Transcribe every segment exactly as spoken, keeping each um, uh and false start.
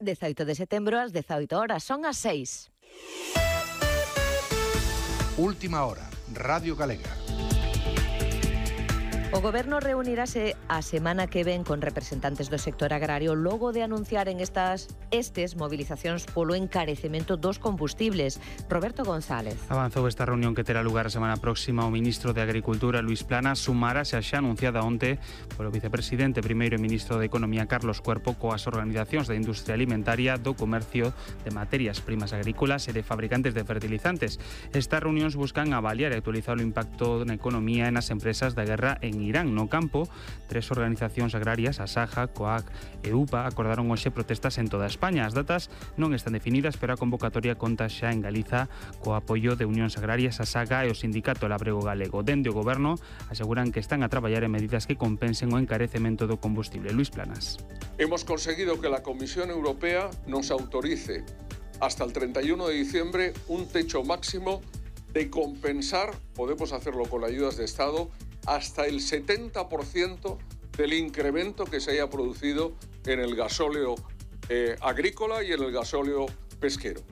dezaoito de setembro ás dezaoito horas, son as seis. Última hora, Radio Galega. O Goberno reunirase a semana que ven con representantes do sector agrario logo de anunciar en estas estes movilizacións polo encarecemento dos combustibles. Roberto González. Avanzou esta reunión que terá lugar a semana próxima. O ministro de Agricultura, Luís Planas, sumarase a xa anunciada onte polo vicepresidente primeiro e ministro de Economía, Carlos Cuerpo, coas organizacións da industria alimentaria, do comercio de materias primas agrícolas e de fabricantes de fertilizantes. Estas reunións buscan avaliar e actualizar o impacto na economía e nas empresas da guerra en Irán. No campo, tres organizacións agrarias, a Saja, COAG e UPA, acordaron hoxe protestas en toda España. As datas non están definidas, pero a convocatoria conta xa en Galiza co apoio de Unións Agrarias, a Saga e o Sindicato Labrego Galego. Dende o Goberno aseguran que están a traballar en medidas que compensen o encarecemento do combustible. Luís Planas. Hemos conseguido que la Comisión Europea nos autorice hasta el treinta y uno de diciembre un techo máximo de compensar, podemos hacerlo con ayudas de Estado, hasta el setenta por ciento del incremento que se haya producido en el gasóleo eh, agrícola y en el gasóleo pesquero.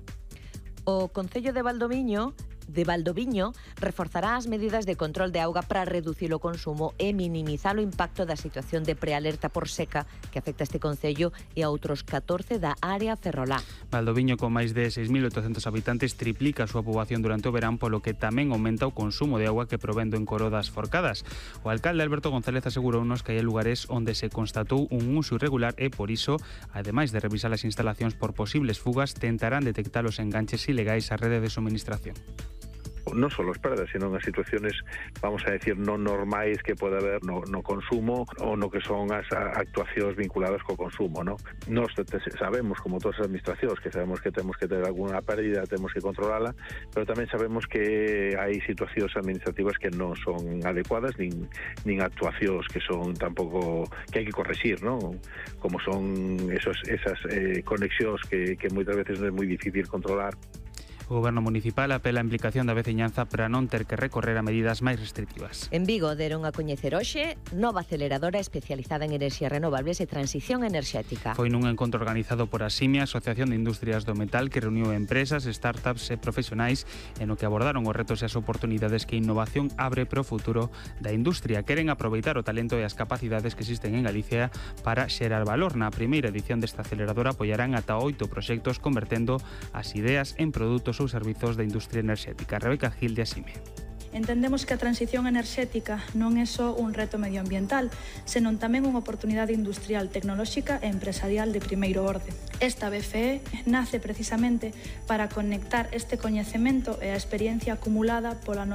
O Concello de Valdoviño de Valdoviño reforzará as medidas de control de auga para reducir o consumo e minimizar o impacto da situación de prealerta por seca que afecta este concello e a outros catorce da área ferrolá. Valdoviño, con máis de seis mil oitocentos habitantes, triplica a súa poboación durante o verán, polo que tamén aumenta o consumo de auga que provén do encoro das Forcadas. O alcalde Alberto González asegurounos que hai lugares onde se constatou un uso irregular e, por iso, ademais de revisar as instalacións por posibles fugas, tentarán detectar os enganches ilegais á rede de suministración. Non só as perdas, sino as situaciones, vamos a decir, non normais que pode haber no, no consumo ou no que son as actuacións vinculadas co consumo, ¿no? Nos sabemos, como todas as administracións, que sabemos que temos que ter alguna pérdida, temos que controlala, pero tamén sabemos que hai situacións administrativas que non son adecuadas, nin, nin actuacións que son tampouco, que hai que corregir, ¿no? Como son esos, esas eh, conexións que, que moitas veces non é moi difícil controlar. O Goberno municipal apela a implicación da veciñanza para non ter que recorrer a medidas máis restrictivas. En Vigo deron a coñecer hoxe nova aceleradora especializada en enerxías renovables e transición enerxética. Foi nun encontro organizado por a SIMIA, Asociación de Industrias do Metal, que reuniu empresas, startups e profesionais e no que abordaron os retos e as oportunidades que a innovación abre para o futuro da industria. Queren aproveitar o talento e as capacidades que existen en Galicia para xerar valor. Na primeira edición desta aceleradora apoiarán ata oito proxectos convertendo as ideas en produtos ou servizos da industria enerxética. Rebeca Gil, de Asime. Entendemos que a transición enerxética non é só un reto medioambiental, senón tamén unha oportunidade industrial, tecnolóxica e empresarial de primeiro orde. Esta B F E nace precisamente para conectar este coñecemento e a experiencia acumulada pola